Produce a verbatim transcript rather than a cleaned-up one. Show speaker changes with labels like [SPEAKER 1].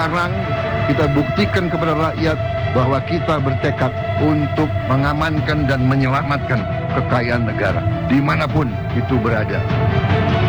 [SPEAKER 1] sekarang kita buktikan kepada rakyat bahwa kita bertekad untuk mengamankan dan menyelamatkan kekayaan negara, dimanapun itu berada.